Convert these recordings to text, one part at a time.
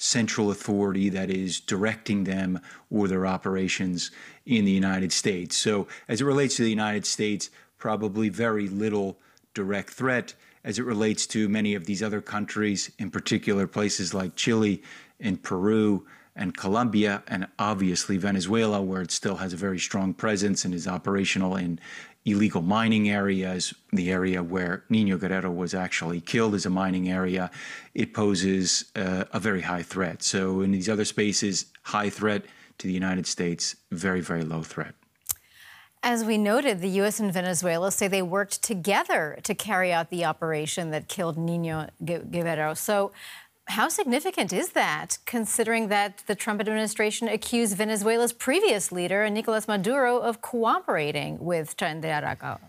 central authority that is directing them or their operations in the United States. So as it relates to the United States, probably very little direct threat. As it relates to many of these other countries, in particular places like Chile and Peru and Colombia, and obviously Venezuela, where it still has a very strong presence and is operational in illegal mining areas, the area where Nino Guerrero was actually killed is a mining area, it poses a very high threat. So in these other spaces, high threat. To the United States, very, very low threat. As we noted, the U.S. and Venezuela say they worked together to carry out the operation that killed Nino Guerrero. So how significant is that, considering that the Trump administration accused Venezuela's previous leader, Nicolas Maduro, of cooperating with Tren de Aragua?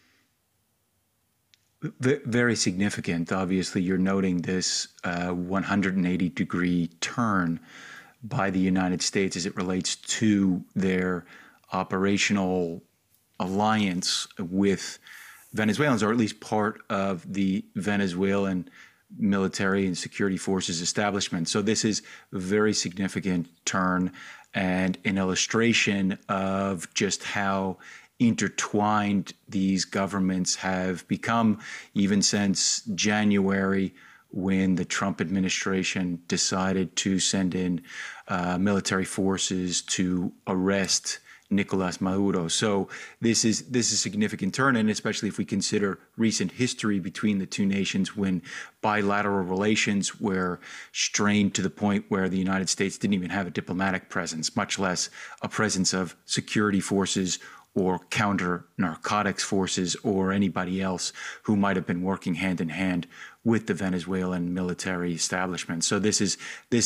Very significant. Obviously, you're noting this 180-degree turn by the United States as it relates to their operational alliance with Venezuelans, or at least part of the Venezuelan military and security forces establishment. So this is a very significant turn and an illustration of just how intertwined these governments have become, even since January, when the Trump administration decided to send in military forces to arrest Nicolas Maduro. So this is a significant turn, and especially if we consider recent history between the two nations, when bilateral relations were strained to the point where the United States didn't even have a diplomatic presence, much less a presence of security forces or counter-narcotics forces or anybody else who might have been working hand in hand with the Venezuelan military establishment. So this is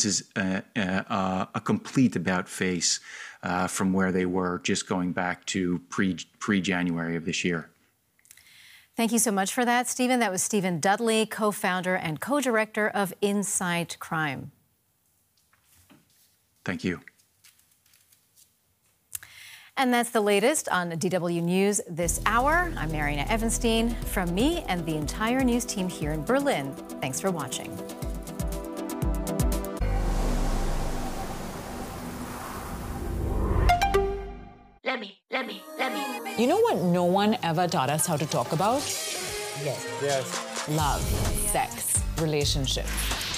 a complete about-face from where they were just going back to pre-January of this year. Thank you so much for that, Stephen. That was Stephen Dudley, co-founder and co-director of Insight Crime. Thank you. And that's the latest on DW News this hour. I'm Mariana Evanstein. From me and the entire news team here in Berlin, thanks for watching. Let me. You know what no one ever taught us how to talk about? Yes. Love, sex, relationships.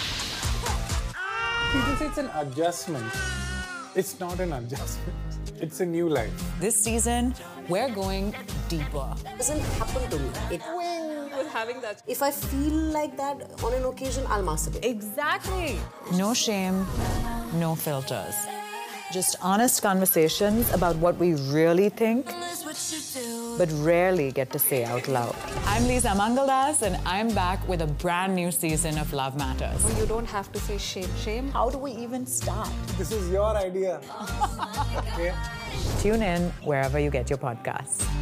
People say it's an adjustment. It's not an adjustment. It's a new life. This season, we're going deeper. It doesn't happen to me. If I feel like that on an occasion, I'll masturbate. Exactly. No shame, no filters. Just honest conversations about what we really think, but rarely get to say out loud. I'm Lisa Mangaldas, and I'm back with a brand new season of Love Matters. You don't have to say shame. Shame? How do we even start? This is your idea. Okay? Tune in wherever you get your podcasts.